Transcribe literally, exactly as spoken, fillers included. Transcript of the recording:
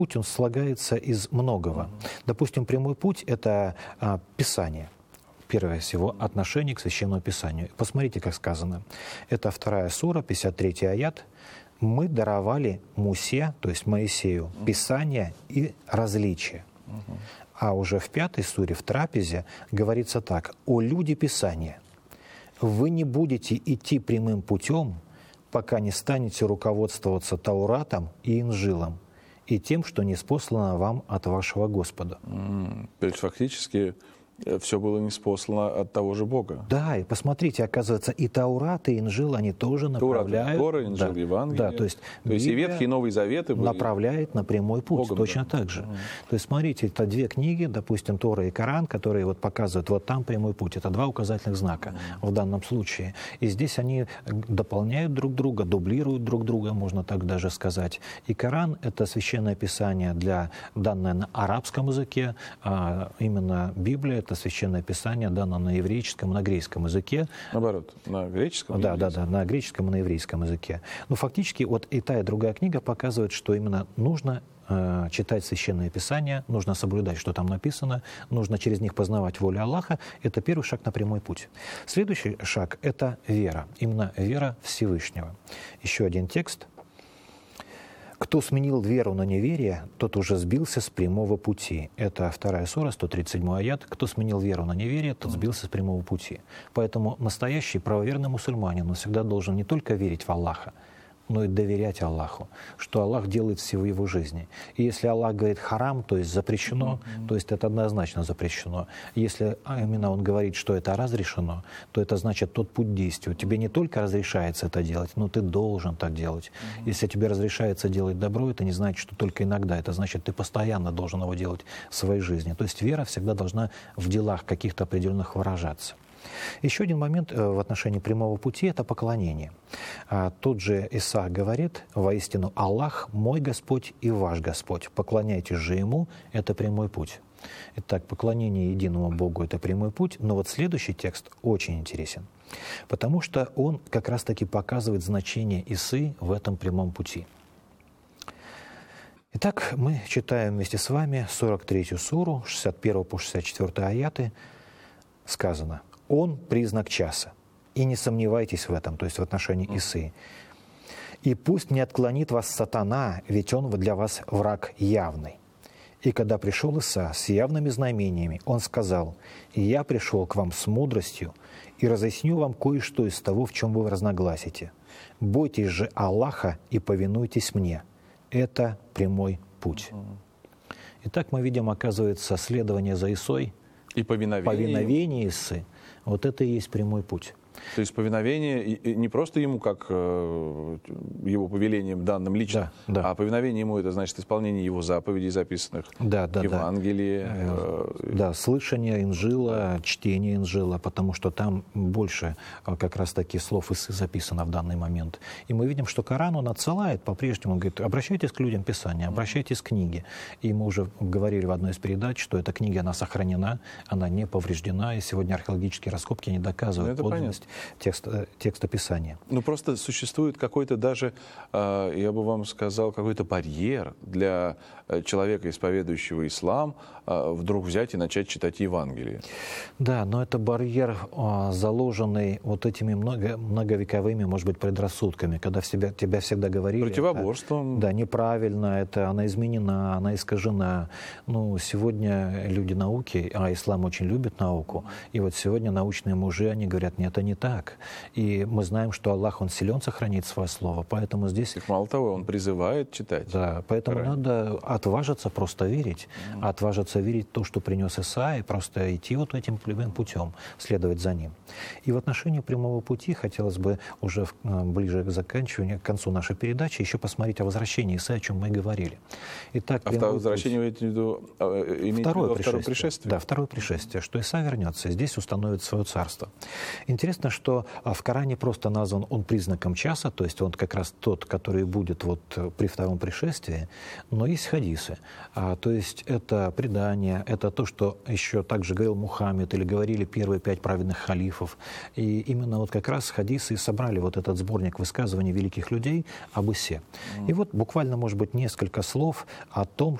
Путь, он слагается из многого. Допустим, прямой путь — это а, Писание. Первое всего, отношение к Священному Писанию. Посмотрите, как сказано. Это вторая сура, пятьдесят третий аят. «Мы даровали Мусе, то есть Моисею, Писание и различия». А уже в пятой суре, в трапезе, говорится так: «О люди Писания, вы не будете идти прямым путем, пока не станете руководствоваться Тауратом и Инжилом, и тем, что ниспослано вам от вашего Господа». Mm. То есть фактически все было ниспослано от того же Бога. Да, и посмотрите, оказывается, и Таурат, и Инжил, они тоже направляют... Тора, Инжил, да, Евангелие. Да, то есть, то есть и Ветхий, и Новый Заветы были... направляет на прямой путь, Богом, точно да. так же. Mm. То есть, смотрите, это две книги, допустим, Тора и Коран, которые вот показывают, вот там прямой путь. Это два указательных знака mm. в данном случае. И здесь они дополняют друг друга, дублируют друг друга, можно так даже сказать. И Коран — это священное писание, для, данное на арабском языке, а именно Библия — это священное писание, дано на еврейском и на греческом языке. Наоборот, на греческом? Да, да, да, на греческом и на еврейском языке. Но фактически вот и та, и другая книга показывают, что именно нужно э, читать Священное Писание, нужно соблюдать, что там написано, нужно через них познавать волю Аллаха. Это первый шаг на прямой путь. Следующий шаг — это вера, именно вера Всевышнего. Еще один текст. «Кто сменил веру на неверие, тот уже сбился с прямого пути». Это вторая сура, сто тридцать седьмой аят. «Кто сменил веру на неверие, тот сбился с прямого пути». Поэтому настоящий правоверный мусульманин, он всегда должен не только верить в Аллаха, но и доверять Аллаху, что Аллах делает все в его жизни. И если Аллах говорит харам, то есть запрещено, mm-hmm. то есть это однозначно запрещено. Если именно Он говорит, что это разрешено, то это значит тот путь действия. Тебе не только разрешается это делать, но ты должен так делать. Mm-hmm. Если тебе разрешается делать добро, это не значит, что только иногда. Это значит, ты постоянно должен его делать в своей жизни. То есть вера всегда должна в делах каких-то определенных выражаться. Еще один момент в отношении прямого пути — это поклонение. Тот же Исаак говорит: «Воистину Аллах мой Господь и ваш Господь, поклоняйтесь же Ему, это прямой путь». Итак, поклонение единому Богу — это прямой путь. Но вот следующий текст очень интересен, потому что он как раз-таки показывает значение Исы в этом прямом пути. Итак, мы читаем вместе с вами сорок третью суру, шестьдесят первый по шестьдесят четвёртый аяты. Сказано: «Он признак часа, и не сомневайтесь в этом», то есть в отношении Исы. «И пусть не отклонит вас сатана, ведь он для вас враг явный. И когда пришел Иса с явными знамениями, он сказал: я пришел к вам с мудростью и разъясню вам кое-что из того, в чем вы разногласите. Бойтесь же Аллаха и повинуйтесь мне. Это прямой путь». Итак, мы видим, оказывается, следование за Исой, и повиновение. повиновение Исы. Вот это и есть прямой путь. То есть повиновение не просто ему как э, его повелением данным лично, да, да. а повиновение ему — это значит исполнение его заповедей, записанных да, да, в Евангелии. Да. Э, да, слышание Инжила, чтение Инжила, потому что там больше как раз таки слов Исы записано в данный момент. И мы видим, что Коран, он отсылает по-прежнему, он говорит: обращайтесь к людям Писания, обращайтесь к книге. И мы уже говорили в одной из передач, что эта книга, она сохранена, она не повреждена, и сегодня археологические раскопки не доказывают ну, подлинность Текста, текста Писания. Ну, просто существует какой-то даже, я бы вам сказал, какой-то барьер для человека, исповедующего ислам, вдруг взять и начать читать Евангелие. Да, но это барьер, заложенный вот этими много, многовековыми, может быть, предрассудками, когда в себя, тебя всегда говорили... Противоборством. Это, да, неправильно, это она изменена, она искажена. Ну, сегодня люди науки, а ислам очень любит науку, и вот сегодня научные мужи, они говорят: нет, это не так. И мы знаем, что Аллах, Он силен сохранить свое слово, поэтому здесь... И мало того, Он призывает читать. Да, поэтому Коран. Надо отважиться просто верить, mm. отважиться верить в то, что принес Иса, и просто идти вот этим прямым путем, следовать за ним. И в отношении прямого пути хотелось бы уже ближе к заканчиванию, к концу нашей передачи еще посмотреть о возвращении Исы, о чем мы говорили. Итак, а возвращение вы имеете в виду, второе пришествие? пришествие? Да, второе пришествие, что Иса вернется, и здесь установит свое царство. Интересно Единственное, что в Коране просто назван он признаком часа, то есть он как раз тот, который будет вот при втором пришествии, но есть хадисы. А, то есть это предание, это то, что еще также говорил Мухаммед или говорили первые пять праведных халифов. И именно вот как раз хадисы собрали вот этот сборник высказываний великих людей об Исе. Mm. И вот буквально, может быть, несколько слов о том,